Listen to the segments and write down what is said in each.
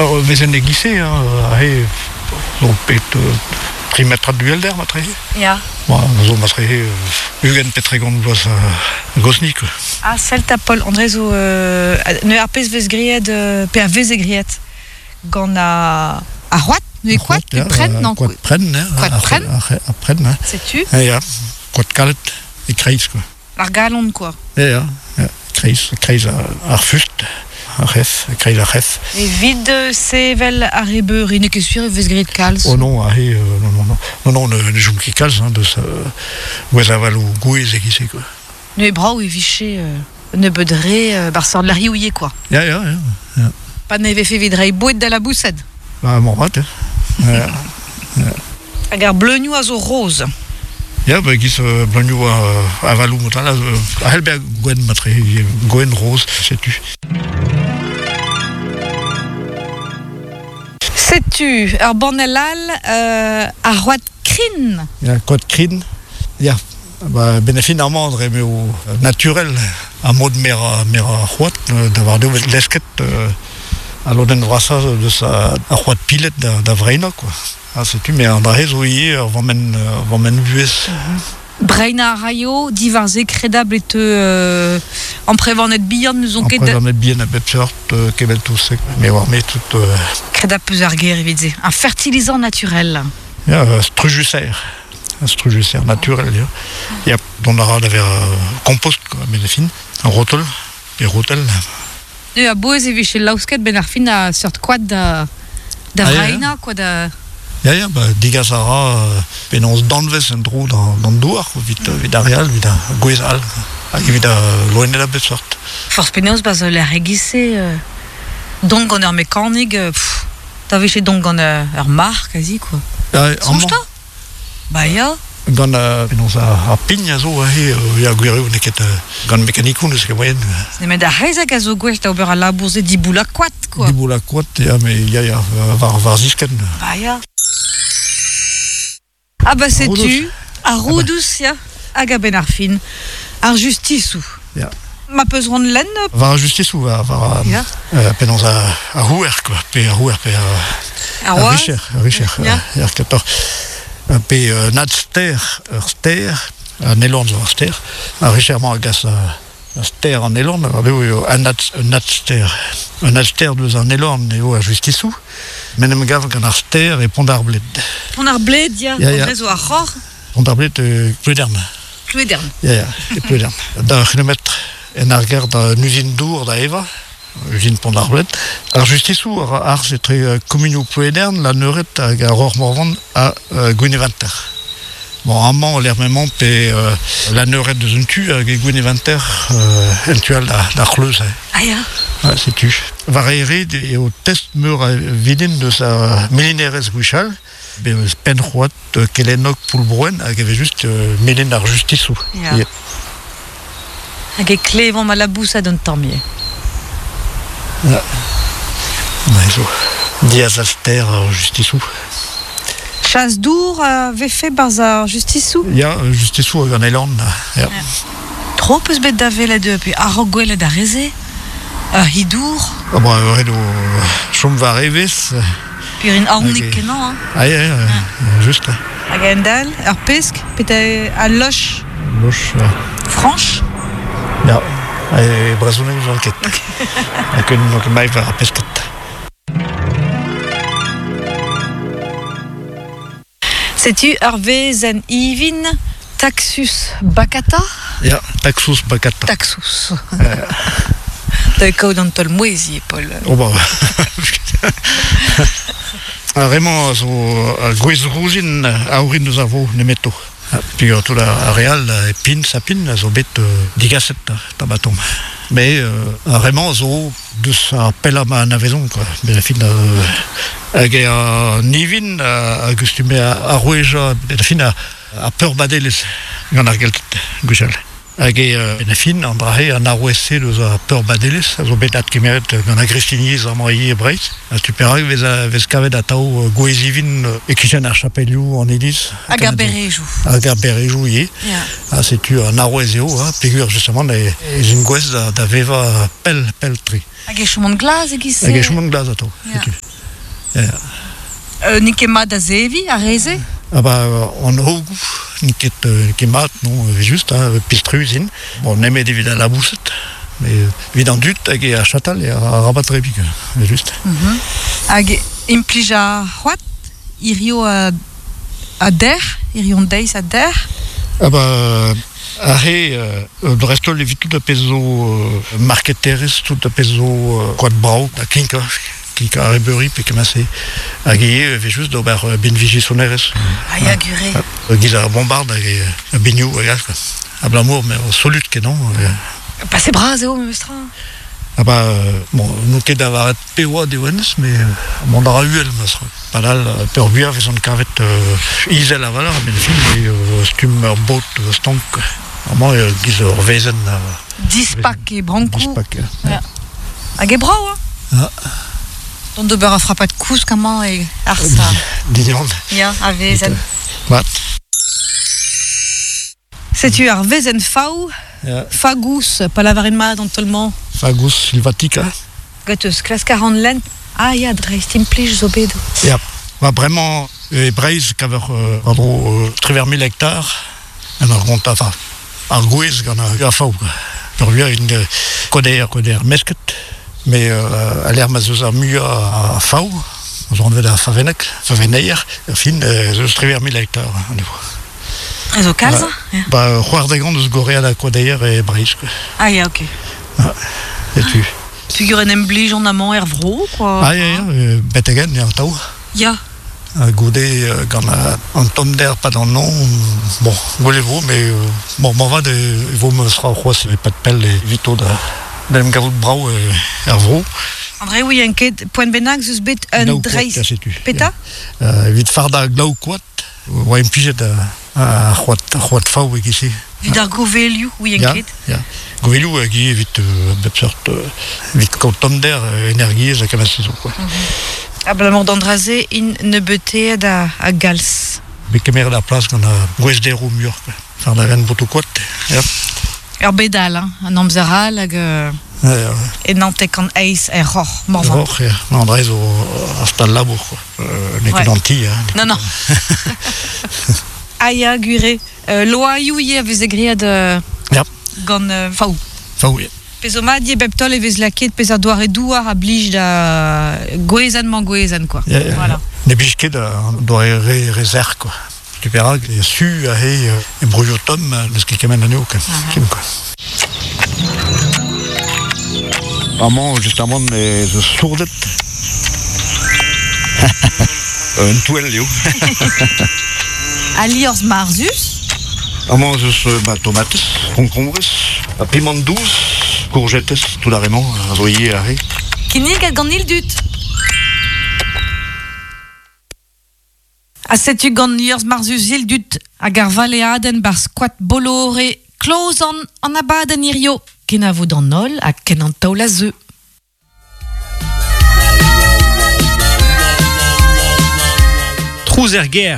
Alors, we zijn glissé, hij zo'n trimètre de Helder, matrehe. Ja. Zo matrehe, Eugen Petregon was gosnik. Ah, celta Paul André zo ne arpes vez griet pe a vez e griet gant a roat nu e quat pe pren non Quat pren, Quat pren? A pren, sais-tu ja, quat kalet e kreis, quoi. ar galon quoi. Ja, kreis ar fust, ar chef, kreis ar chef. E vid sevel ar rebeur ne ket sur vez griet kalz. Oh non, non, ne joue qui calze, de ça, ouais, ça va le goût et c'est qui c'est, quoi. Nu e brao e viché ne beudre bar sort de la riouillé quoi. Ja. Pas neve fait vidre bouet da la boussade. Bah, mon rat, ja. Hag ar bleugnoù a zo rose. Ja, bah, gis blagnou a valou motan, là, a helberg gwen matre, gwen rose, sais-tu. Sais-tu, ar banelal ar roat krin. Ja, quat crin, ja. Bah, benefin amandre, mais au naturel, à mode mera roat, d'avoir de l'esquette, à l'odin vrasa de sa roat pilet da vreina, quoi. Ah, sais-tu, mais en arrêt, oui, vamen vues. Breina raio, divarze credable et en prévennet bihan nous ont En prévennet bien à bepsort, kebel tout sec, mais warmé tout. Credable plus arguer, évidemment. Un fertilisant naturel. Ja, strujuser naturel, ja. Ja, don a rad aver compost, quoi, benefin, un rotel, et rotel. Nu a boez e viché laousket ben ar fin a sort quad da vreina, quoi da... Ja, bah, digas a ra, penons danvez en dro dans douar, vid a real, vid a gwez al, vid a loenel a bet sort. Force penaos baz l'air regissé, donc on er mécanique, t'as viché donc on er mar, quasi, quoi. Songe-toi? Bah, ya. Gant penons a pign a zo, ya gwireu neket gant mécanikou neus ket moyen. Ne met a rezak a zo gwech da ober a labourze di boula quat, quoi. Di boula quat, ja, mais ya, var zisken. Bah, ya. Ah bah sais-tu, a roudous, ya, hag a ben ar fin, ar justisou. Ja. Ma peus ron len? Var justisou, var penons a houer, quoi, pe a houer, pe A richer, er kator. Pe nad ster, an elorn zo ar ster, a richerman agas a ster an elorn, an nad ster deus an elorn eo a justisou, menem gav gant ar ster e pont ar bled. Pont ar bled, ya, André zo a c'hor? Pont ar bled Pluedern. Pluedern. Ja, Pluedern. Da kilometre en ar ger da usine dour da Eva, usine pont ar bled. Ar justisou ar setre komunio Pluedern, la neuret hag ar hor morvan a Gweneventer. Bon, amant l'hermement pe la neuret de zuntu hag Gweneventer entual da c'hleuz. Ah ya. Ah, sais-tu. Var ered eo test meur a vidin de sa melinerez gwichal, pen c'hoat kelenok poulbroen hag eve just melin ar justisou. Ya. Hag e klevon ma la boussade un tamm-ie. Ja. Mais zo. Diaz al ster ar justisou. Chas dour ve fe barz ar justisou? Ja, justisou hag an elorn. Ja. Tro peus bet da velet pe ar gwelet da reze? Hidour? Ah bah, red o chom var evez. Purin aonik kenan, hein? Ah, ja, just. Hag en dal, ar pesk, pet a loch Loch, franche? ja. E brezounen ouz an ket. Hag en maï var a pesket. Sais-tu, ar vez en ivin Taxus bacata? Ja, taxus bacata. Taxus. Da kaout an tol mouezi, Paul. Oh bah, vraiment, zo gwez rouzin a ourin deus a vo nemeto. Puis tout la real e pin, sa pin, zo bet digaset ta batom. Mais vraiment, zo deus a pel a ma navezon, quoi. Mais la fin, hag e a nivin, a gustume a roueja, la fin a peur badelez, gant ar geltet, gouchal. Hag e la fin, an drahe an arouese deus a peur badelez, a zo bet kemeret gant a grestiniez ar maie e breiz. A tuperag vez kavet a tao goezivin e kichen ar chapelioù an ediz. Hag ar berejou. Hag ar berejou, ye. Ah, sais-tu, an arouese eo, pegur justement, e zin gwez da veva pel tri. Hag e chomant glaz e gise? Hag e chomant glaz a tao, sais-tu. Nikema da Zevi, à Rézé? Ah bah, on a au goût. Niket non, juste, pistrusine. Bon, on aimait des villes à la boussette. Mais évidemment, du et à Châtal et à Rabat-Trébic, juste. Implija Huat, Irio à Der, Irion Deis à Der. Ah bah, le reste, les vies tout à peso, marketeris, tout à peso, quoi de brau, à Kinka Rebery, puis que c'est à Guillet, juste d'Aubert Benvigi-Soneres. Ah, y a Guré. Guilla Bombarde, à Bignou, à Blamour, mais solide que non. Pas c'est bras, Zéo, Mestra. Ah bah, bon, nous qui d'avoir POA des Wennes, mais on aura eu elle, pas là, Perbia, avec son cavette, Isel à valeur, mais le film, Stummer Boat, Stonk, vraiment, ils ont Weisen. Dispac et Branco. Dispac, ja. À Gebrau, hein. Ah. Donc de beurre à frappet de couche, comment et Arsa. Didion. Ja, à Weisen. What? C'est-tu à Weisen Fau? Fagus, pas la varine malade dans tout le monde. Fagus Silvatica. Gottes, classe 40 lent. Ah, ya, dreist, implige, zobedo. Ja, bah vraiment, Breise, qui avait, travers 1000 hectares, on a rencontré, enfin, Argouise, qu'on a Fau. Pour lui, une Coder, Mesket, mais à l'air, mais je suis mieux à Fau. On devait à Favenek, Faveneyer, fin, je travers 1000 hectares, à nouveau. Et au calze? Bah, Roire des Grands, de se gorer à la Coder et Breise. Ah, ya, ok. Ah, et tu? Figure un blige en amont Hervro, quoi. Ah, ya, Betegen, il y a un tau. Ya. Goudé, quand un tome d'air, pas dans le nom. Bon, voulez-vous, mais bon, m'en va de. Vous me sera roi, c'est pas de pelle, et vito de M'gavou de Brau, Hervro. André, oui, un quai, point de Benac, zus bet un dreis. Peta? Vite farda glau quat, ou un piget à Roi de Fau, ici. Vite à Goveliu, oui, un quai. Goveliu, qui est vite, vite comme tome d'air, énergie, ça comme saison, quoi. Ah, ben, la mort d'Andrazé, il ne betait à Gals. Mais caméra de la place, qu'on a Ouest des roues mûres, quoi. Faire la reine pour quat. Bédal, hein, un Amzeral, et Nantekan Ace et Roch, Morvan. Roch, André, au stade labour, quoi. N'est que d'anti, hein. Non. Aya, Guré. Loayou, y avait écrit de. Gon Fau. Fau, oui. Pesoma, die beptol, et vezlaket, pesadoir et douar, à blige de Goezan, quoi. Voilà. Les biches qui doivent réserver, quoi. Tu verras, il y a su, et brouillotom, de ce qui est même à nous, quoi. Vraiment, justement, les sourdettes. Un toile, yo. Aliors Marzus. Vraiment, je suis tomates, concombres, piment douce, courgettes, tout l'arrêtement, voyez, arrêt. Kinil, ganil dut. A setu ganliors Marzus il dut, a garval et aden bar squat bolore, close en abaden irio, kenavo dans nol, a kenantau la zeu. Trouzerguer.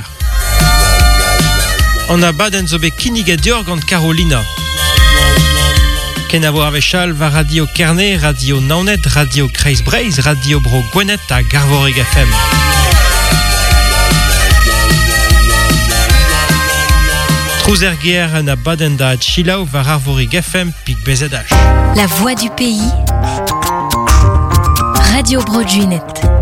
On a baden zobe kinigadior gant Carolina. Kenavo avechal va radio Kerné, radio Naunet, radio Kreis Breise, radio Bro Gwenet a Garvorig FM. Trouzerguer na baden da Chilaou va Garvorig FM pik bezedaj. La voix du pays. Radio Bro Gwenet.